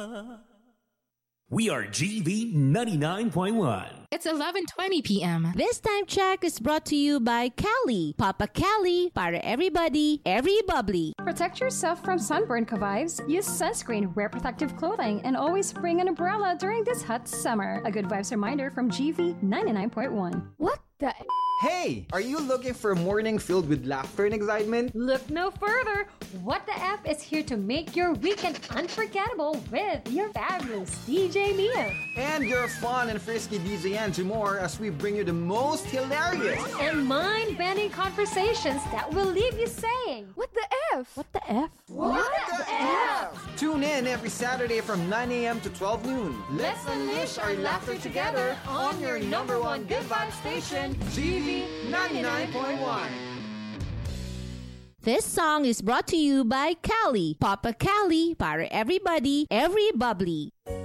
We are GV 99.1. It's 11:20 p.m. This time check is brought to you by Cali. Papa Cali, para everybody, every bubbly. Protect yourself from sunburn vibes. Use sunscreen, wear protective clothing, and always bring an umbrella during this hot summer. A good vibes reminder from GV 99.1. What the... Hey! Are you looking for a morning filled with laughter and excitement? Look no further! What the F is here to make your weekend unforgettable with your fabulous DJ Mia. And your fun and frisky DJ Angie Moore as we bring you the most hilarious and mind-bending conversations that will leave you saying, What the F? What the F? What the F? Tune in every Saturday from 9 a.m. to 12 noon. Let's unleash our laughter together on your number one good vibe station, GV 99.1. This song is brought to you by Cali. Papa Cali, para everybody, every bubbly.